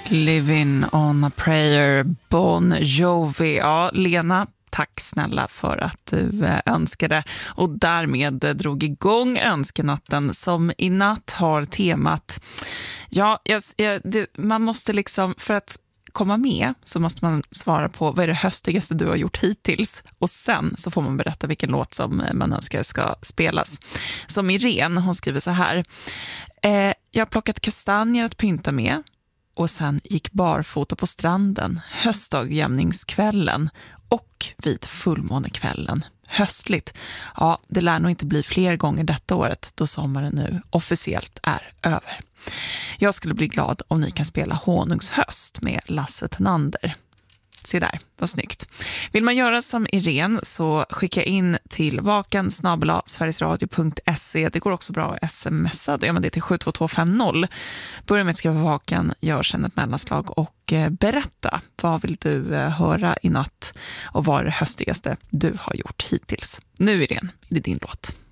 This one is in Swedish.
Living on a prayer, Bon Jovi. Ja, Lena, tack snälla för att du önskade och därmed drog igång önskenatten som i natt har temat. Ja, man måste liksom, för att komma med så måste man svara på vad är det höstigaste du har gjort hittills, och sen så får man berätta vilken låt som man önskar ska spelas. Som Irene, hon skriver så här: jag har plockat kastanjer att pynta med och sen gick barfota på stranden höstdagjämningskvällen och vid fullmånekvällen. Höstligt. Ja, det lär nog inte bli fler gånger detta året då sommaren nu officiellt är över. Jag skulle bli glad om ni kan spela Honungshöst med Lasse Tenander. Se där, vad snyggt. Vill man göra som Irene så skicka in till vakan@sverigesradio.se. Det går också bra att smsa. Då gör man det till 72250. Börja med att skriva vakan, gör sen ett mellanslag och berätta. Vad vill du höra i natt och vad är det höstigaste du har gjort hittills? Nu Irene, är det din låt.